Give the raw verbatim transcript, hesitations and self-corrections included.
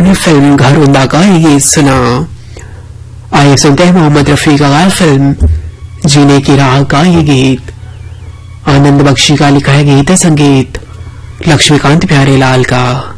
आपने फिल्म घरोंदा का ये गीत सुना। आइए सुनते हैं मोहम्मद रफी का गाया फिल्म जीने की राह का ये गीत। आनंद बख्शी का लिखा है गीत है संगीत लक्ष्मीकांत प्यारेलाल का।